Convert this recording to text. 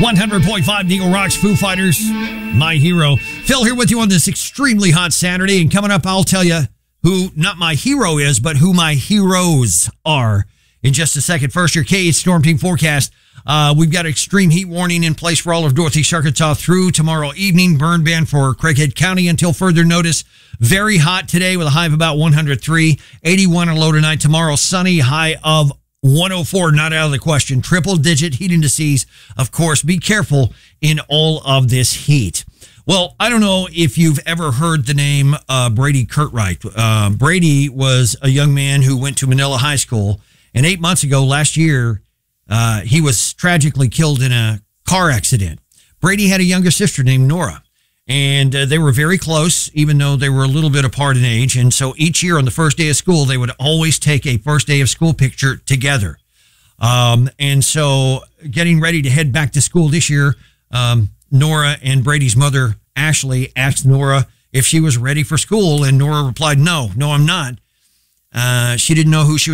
100.5 Eagle Rocks, Foo Fighters, My Hero. Phil here with you on this extremely hot Saturday. And coming up, I'll tell you who not my hero is, but who my heroes are in just a second. First, your K8 Storm Team forecast. We've got extreme heat warning in place for all of Northeast Arkansas through tomorrow evening. Burn ban for Craighead County until further notice. Very hot today with a high of about 103. 81 a low tonight. Tomorrow, sunny, high of 104, not out of the question. Triple-digit heat indices. Of course, be careful in all of this heat. Well, I don't know if you've ever heard the name Brady Curtright. Brady was a young man who went to Manila High School, and 8 months ago, last year, he was tragically killed in a car accident. Brady had a younger sister named Nora, and they were very close, even though they were a little bit apart in age. And so each year on the first day of school, they would always take a first day of school picture together. And so getting ready to head back to school this year, Nora and Brady's mother, Ashley, asked Nora if she was ready for school. And Nora replied, no, I'm not. She didn't know who she